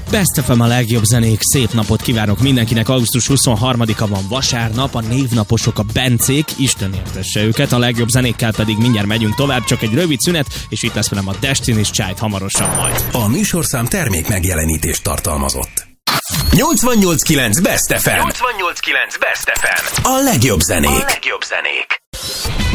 Best FM, a legjobb zenék, szép napot kívánok mindenkinek. Augusztus 23-a van, vasárnap, a névnaposok a Bencék, Isten értesse őket, a legjobb zenékkel pedig mindjárt megyünk tovább, csak egy rövid szünet, és itt lesz velem a Destiny's Child hamarosan majd. A műsorszám termék megjelenítést tartalmazott. 88.9 Best FM. 88.9 Best FM. A legjobb zenék.